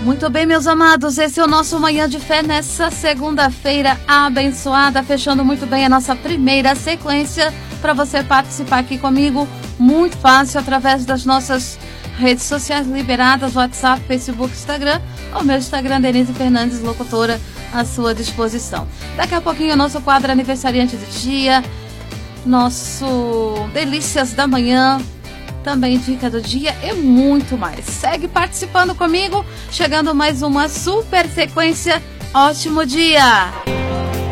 Muito bem, meus amados, esse é o nosso Manhã de Fé nessa segunda-feira abençoada, fechando muito bem a nossa primeira sequência para você participar aqui comigo, muito fácil, através das nossas redes sociais liberadas, WhatsApp, Facebook, Instagram, ou meu Instagram, Denise Fernandes, locutora, à sua disposição. Daqui a pouquinho o nosso quadro aniversariante do dia, nosso Delícias da Manhã, também dica do dia e muito mais. Segue participando comigo, chegando mais uma super sequência. Ótimo dia!